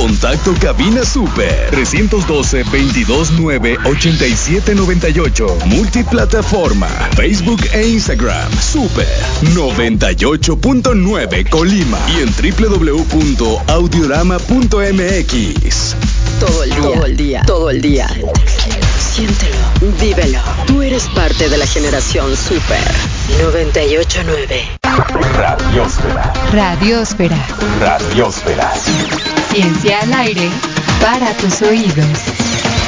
Contacto Cabina Super 312-229-8798. Multiplataforma, Facebook e Instagram. Super 98.9 Colima y en www.audiorama.mx. Todo el día. Siéntelo, vívelo. Tú eres parte de la generación Super 98.9. Radiósfera. Ciencia al aire para tus oídos.